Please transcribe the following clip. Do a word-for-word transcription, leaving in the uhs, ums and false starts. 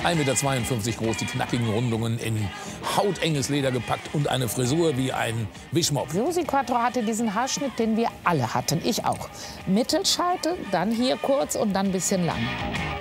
ein Meter zweiundfünfzig groß, die knackigen Rundungen in hautenges Leder gepackt und eine Frisur wie ein Wischmopp. Susi Quattro hatte diesen Haarschnitt, den wir alle hatten, ich auch. Mittelscheitel, dann hier kurz und dann ein bisschen lang.